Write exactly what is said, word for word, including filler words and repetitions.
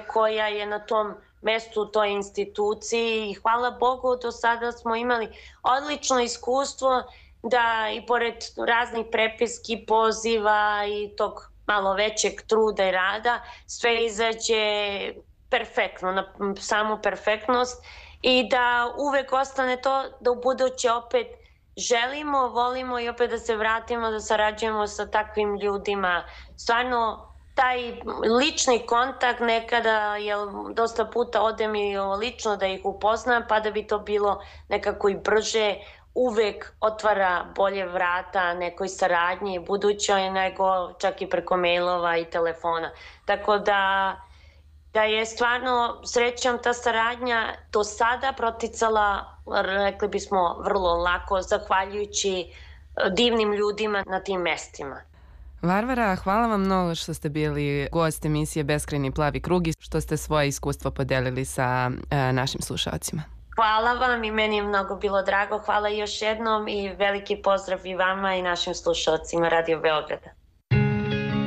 koja je na tom mestu u toj instituciji i hvala Bogu do sada smo imali odlično iskustvo da i pored raznih prepiski, poziva i tog malo većeg truda i rada sve izađe perfektno, na samu perfektnost i da uvek ostane to da u buduće opet želimo, volimo i opet da se vratimo, da sarađujemo sa takvim ljudima. Stvarno, taj lični kontakt nekada, jer dosta puta odem i lično da ih upoznam, pa da bi to bilo nekako i brže, uvek otvara bolje vrata nekoj saradnji budućoj nego čak i preko mailova i telefona. Tako da, da je stvarno srećom ta saradnja do sada proticala, rekli bismo, vrlo lako, zahvaljujući divnim ljudima na tim mestima. Varvara, hvala vam mnogo što ste bili gost emisije Beskrajni plavi krug i što ste svoje iskustvo podelili sa e, našim slušalcima. Hvala vam i meni je mnogo bilo drago. Hvala još jednom i veliki pozdrav i vama i našim slušalcima Radio Beograda.